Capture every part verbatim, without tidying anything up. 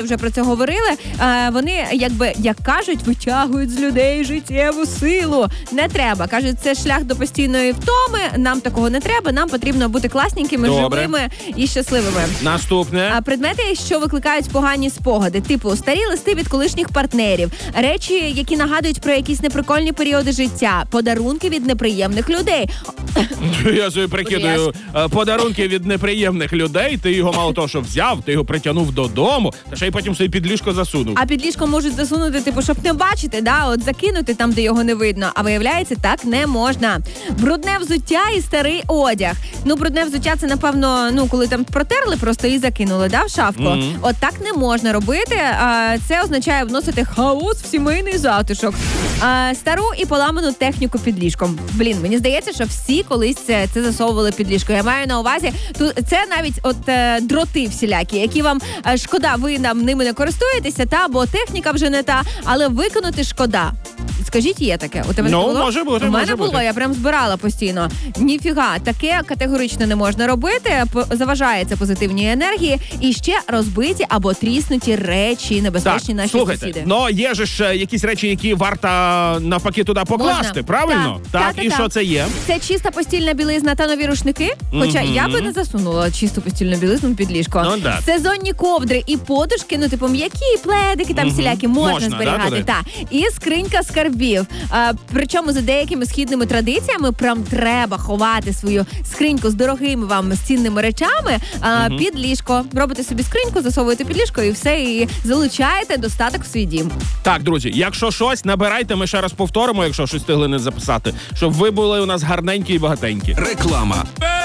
вже про це говорили, е, вони, якби, як кажуть, витягують з людей життєву силу. Не треба. Кажуть, це шлях до постійної втоми, нам такого не треба, нам потрібно бути класненькими, Добре. живими і щасливими. Наступне. А предмети, що викликають погані спогади, типу старі листи від колишніх партнерів, речі, які нагадують про якісь неприкольні періоди життя, подарунки від неприємних людей. Я собі прикидаю, е, подарунки від неприємних людей, ти його мало того, що взяв, ти його притягнув додому, та ще й потім собі під ліжко засунув. А під ліжко можуть засунути, типу, щоб не бачити, да, от закинути там, де його не видно. А виявляється, так не можна. Брудне взуття і старий одяг. Ну, брудне взуття це, напевно, ну, коли там протерли просто і закинули, да, в шафку. Mm-hmm. От так не можна робити. А, це означає вносити хаос в сімейний затишок. А, стару і поламану техніку під ліжком. Блін, мені здається, що всі колись це, це засовували під ліжко. Я маю на увазі, тут це навіть от е, дроти всілякі, які вам е, шкода, ви нам ними не користуєтеся, та, бо техніка вже не та, але викинути шкода. Скажіть, є таке? У тебе ну, не було? може бути, У мене може було, бути. Я прям збирала постійно. Ніфіга, таке категорично не можна робити, заважає це позитивній енергії, і ще розбиті або тріснуті речі, небезпечні так, наші слухайте, сусіди. Ну, є же ж якісь речі, які варто навпаки туди покласти, Можна. правильно? Так, так, так, і так. що це є? Це чиста постільна білизна та нові рушники, хоча Мгм. я би не засунула чисту постільну білизну під ліжко. Ну, да. Сезонні ковдри і подушки, ну типу м'які, пледики, там Мгм. всілякі можна, Можна, да, зберігати. туди? Та. І скринька скарбів. А, причому за деякими східними традиціями прям треба ховати свою скриньку з дорогими вам з цінними речами а, Мгм. під ліжко. Робите собі скриньку, засовуєте під ліжко і все, і залучаєте достаток в свій дім. Так, друзі, якщо щось, набирайте, ми ще раз повторимо, якщо щось встигли не записати, щоб ви були у нас гарненькі і багатенькі. Реклама.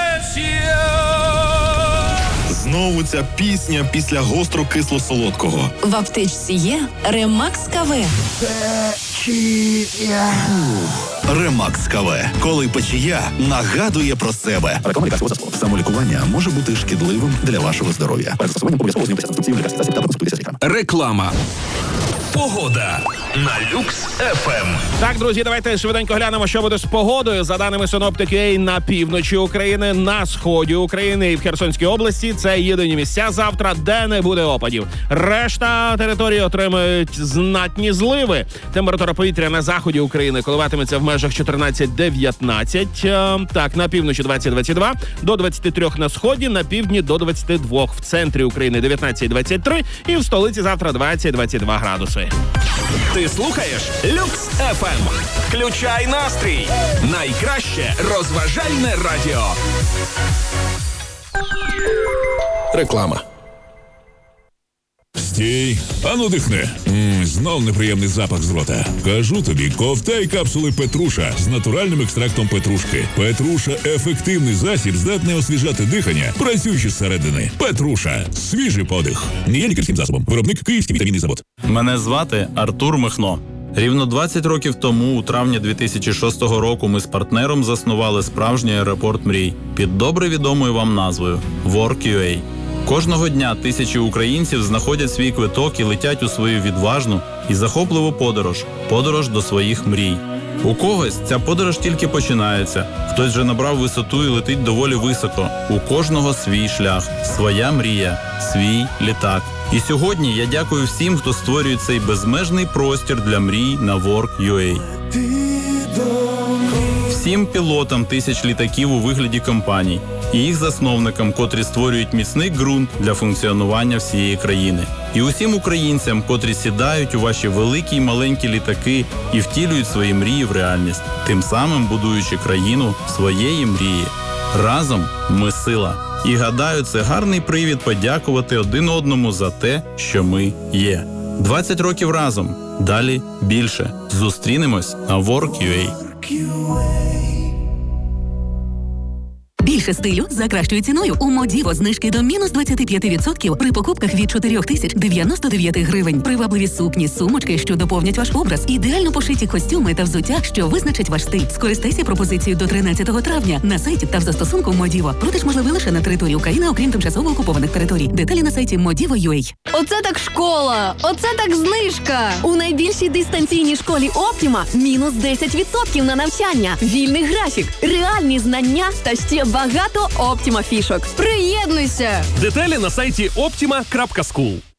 Знову ця пісня після гостро-кисло-солодкого. В аптечці є Ремакс КВ. Ремакс КВ. Коли печія нагадує про себе. Реклама лікарського засобу. Самолікування може бути шкідливим для вашого здоров'я. Перед застосуванням обов'язково знайомтеся з інструкцією лікарських засобів та консультуйтеся з лікарем. Реклама. Погода на Люкс еф ем. Так, друзі, давайте швиденько глянемо, що буде з погодою. За даними синоптики, на півночі України, на сході України і в Херсонській області це єдині місця завтра, де не буде опадів. Решта території отримають знатні зливи. Температура повітря на заході України коливатиметься в межах чотирнадцять-дев'ятнадцять. Е, Так, на півночі двадцять-двадцять два, до двадцять три на сході, на півдні до двадцять два. В центрі України дев'ятнадцять-двадцять три і в столиці завтра двадцять-двадцять два градуси. Ти слухаєш Люкс еф ем. Включай настрій. Найкраще розважальне радіо. Реклама. Стій, ану дихни. Ммм, знов неприємний запах з рота. Кажу тобі, ковтай капсули Петруша з натуральним екстрактом петрушки. Петруша – ефективний засіб, здатний освіжати дихання, працюючи зсередини. Петруша – свіжий подих. Не є лікарським засобом. Виробник Київський вітамінний завод. Мене звати Артур Михно. Рівно двадцять років тому, у травні дві тисячі шостого року, ми з партнером заснували справжній аеропорт мрій під добре відомою вам назвою WorkUA. Кожного дня тисячі українців знаходять свій квиток і летять у свою відважну і захопливу подорож – подорож до своїх мрій. У когось ця подорож тільки починається, хтось вже набрав висоту і летить доволі високо. У кожного свій шлях, своя мрія, свій літак. І сьогодні я дякую всім, хто створює цей безмежний простір для мрій на WorkUA. Всім пілотам тисяч літаків у вигляді компаній і їх засновникам, котрі створюють міцний ґрунт для функціонування всієї країни. І усім українцям, котрі сідають у ваші великі й маленькі літаки і втілюють свої мрії в реальність, тим самим будуючи країну своєї мрії. Разом ми сила. І гадаю, це гарний привід подякувати один одному за те, що ми є. двадцять років разом. Далі більше. Зустрінемось на WorkUA. Більше стилю за кращою ціною. У Модіво знижки до мінус двадцять п'ять відсотків при покупках від чотири тисячі дев'яносто дев'ять гривень. Привабливі сукні, сумочки, що доповнять ваш образ. Ідеально пошиті костюми та взуття, що визначить ваш стиль. Скористайся пропозицією до тринадцятого травня на сайті та в застосунку Модіво. Продаж можливий лише на території України, окрім тимчасово окупованих територій. Деталі на сайті модіво крапка ю а. Оце так школа! Оце так знижка! У найбільшій дистанційній школі Оптіма мінус десять відсотків на навчання, вільний графік, реальні знання та ще багато Оптіма фішок. Приєднуйся! Деталі на сайті optima крапка скул.